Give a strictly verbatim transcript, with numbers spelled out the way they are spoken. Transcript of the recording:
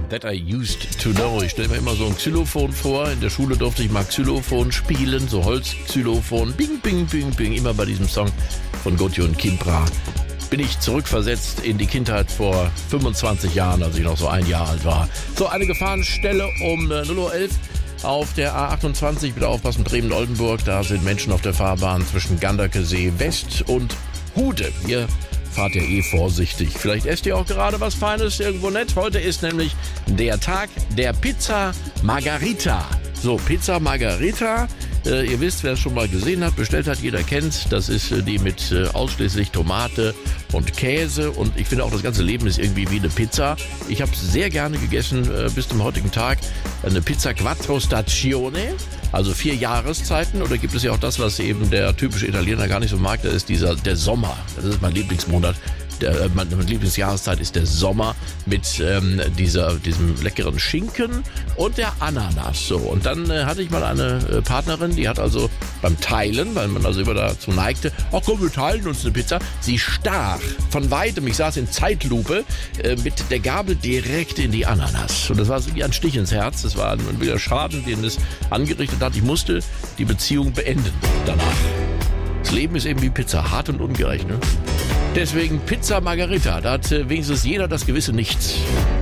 That I Used to Know. Ich stelle mir immer so ein Xylophon vor. In der Schule durfte ich mal Xylophon spielen, so Holzxylophon. Bing, bing, bing, bing. Immer bei diesem Song von Gotye Kimpra bin ich zurückversetzt in die Kindheit vor fünfundzwanzig Jahren, als ich noch so ein Jahr alt war. So, eine Gefahrenstelle um null Uhr elf auf der A achtundzwanzig. Bitte aufpassen, Bremen-Oldenburg. Da sind Menschen auf der Fahrbahn zwischen Ganderkesee West und Hude. Hier fahrt ihr eh vorsichtig. Vielleicht esst ihr auch gerade was Feines irgendwo nett. Heute ist nämlich der Tag der Pizza Margherita. So, Pizza Margherita. Äh, ihr wisst, wer es schon mal gesehen hat, bestellt hat, jeder kennt. Das ist äh, die mit äh, ausschließlich Tomate und Käse. Und ich finde auch, das ganze Leben ist irgendwie wie eine Pizza. Ich habe es sehr gerne gegessen äh, bis zum heutigen Tag. Eine Pizza Quattro Stagione. Also vier Jahreszeiten, oder gibt es ja auch das, was eben der typische Italiener gar nicht so mag, das ist dieser, der Sommer. Das ist mein Lieblingsmonat. Der, meine Lieblingsjahreszeit ist der Sommer mit ähm, dieser, diesem leckeren Schinken und der Ananas. So, und dann äh, hatte ich mal eine äh, Partnerin, die hat also beim Teilen, weil man also immer dazu neigte, ach komm, wir teilen uns eine Pizza. Sie stach von weitem, ich saß in Zeitlupe, äh, mit der Gabel direkt in die Ananas. Und das war so wie ein Stich ins Herz. Das war ein, ein wilder Schaden, den es angerichtet hat. Ich musste die Beziehung beenden danach. Das Leben ist eben wie Pizza, hart und ungerecht, ne? Deswegen Pizza Margherita, da hat wenigstens jeder das gewisse Nichts.